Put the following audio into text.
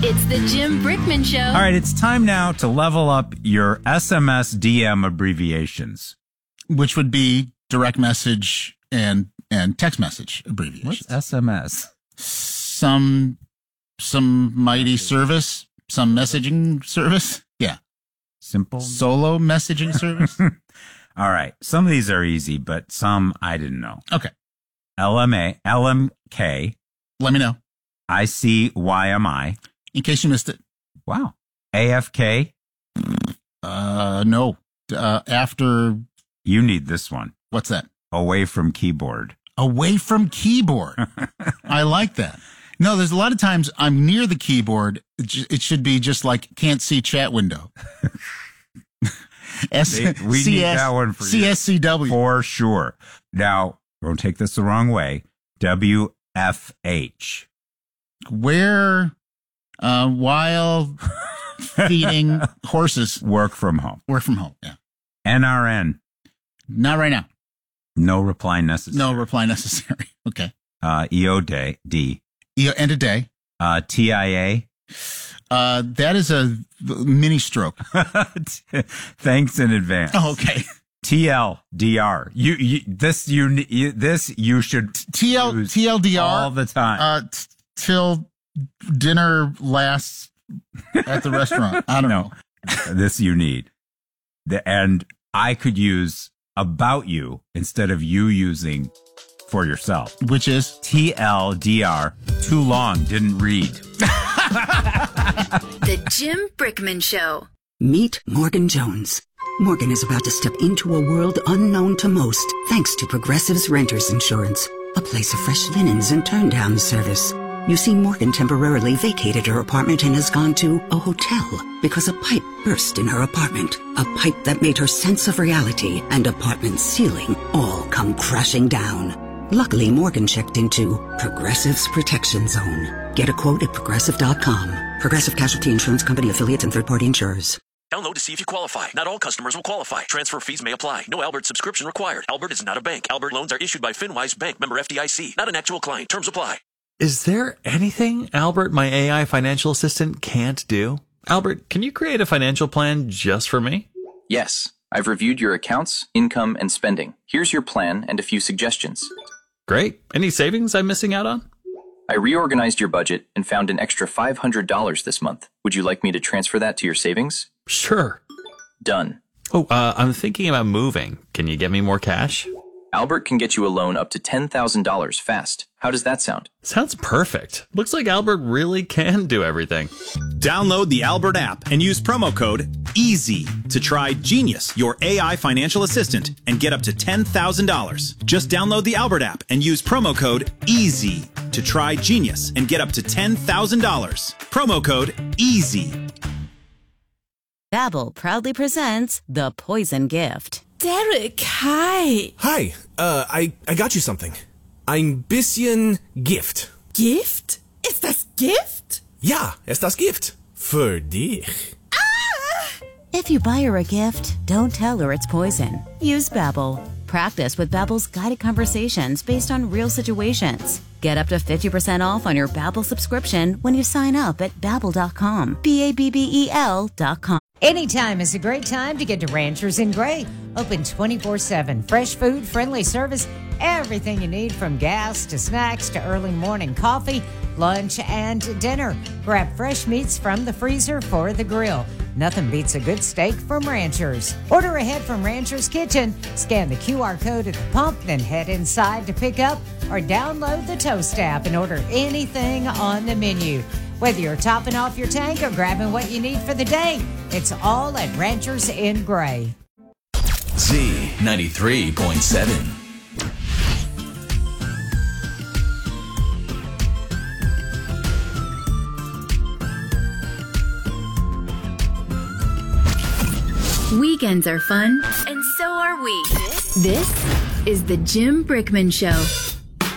It's the Jim Brickman Show. All right, it's time now to level up your SMS DM abbreviations. Which would be direct message and text message abbreviations. What's SMS? Some mighty service, some messaging service. Yeah. Simple. Solo messaging service. All right. Some of these are easy, but some I didn't know. Okay. LMK. Let me know. ICYMI. In case you missed it. Wow. AFK. No. After. You need this one. What's that? Away from keyboard. Away from keyboard. I like that. No, there's a lot of times I'm near the keyboard. It should be just like can't see chat window. We need that one for you. CSCW. For sure. Now, don't take this the wrong way. WFH. Where, while feeding horses. Work from home. Work from home, yeah. NRN. Not right now. No reply necessary. No reply necessary. Okay. EOD. End of day. TIA. That is a mini stroke. Thanks in advance. Oh, okay. TLDR. You should TLDR all the time. Till dinner lasts at the restaurant. I don't know. This you need. And I could use about you instead of you using for yourself. Which is? TLDR. Too long. Didn't read. The Jim Brickman Show. Meet Morgan Jones. Morgan is about to step into a world unknown to most, thanks to Progressive's Renters Insurance, a place of fresh linens and turn-down service. You see, Morgan temporarily vacated her apartment and has gone to a hotel because a pipe burst in her apartment. A pipe that made her sense of reality and apartment ceiling all come crashing down. Luckily, Morgan checked into Progressive's Protection Zone. Get a quote at Progressive.com. Progressive Casualty Insurance Company, affiliates, and third-party insurers. Download to see if you qualify. Not all customers will qualify. Transfer fees may apply. No Albert subscription required. Albert is not a bank. Albert loans are issued by FinWise Bank, member FDIC. Not an actual client. Terms apply. Is there anything Albert, my AI financial assistant, can't do? Albert, can you create a financial plan just for me? Yes. I've reviewed your accounts, income, and spending. Here's your plan and a few suggestions. Great. Any savings I'm missing out on? I reorganized your budget and found an extra $500 this month. Would you like me to transfer that to your savings? Sure. Done. Oh, I'm thinking about moving. Can you get me more cash? Albert can get you a loan up to $10,000 fast. How does that sound? Sounds perfect. Looks like Albert really can do everything. Download the Albert app and use promo code EASY to try Genius, your AI financial assistant, and get up to $10,000. Just download the Albert app and use promo code EASY to try Genius and get up to $10,000. Promo code EASY. Babbel proudly presents The Poison Gift. Derek, hi. Hi, I got you something. Ein bisschen Gift. Gift? Ist das Gift? Ja, ist das Gift. Für dich. If you buy her a gift, don't tell her it's poison. Use Babbel. Practice with Babbel's guided conversations based on real situations. Get up to 50% off on your Babbel subscription when you sign up at Babbel.com. Babbel.com. Anytime is a great time to get to Ranchers in Gray. Open 24/7. Fresh food, friendly service, everything you need from gas to snacks to early morning coffee, lunch, and dinner. Grab fresh meats from the freezer for the grill. Nothing beats a good steak from Ranchers. Order ahead from Ranchers Kitchen. Scan the QR code at the pump, then head inside to pick up or download the Toast app and order anything on the menu. Whether you're topping off your tank or grabbing what you need for the day, it's all at Ranchers in Gray. Z93.7. Weekends are fun, and so are we. This is the Jim Brickman Show.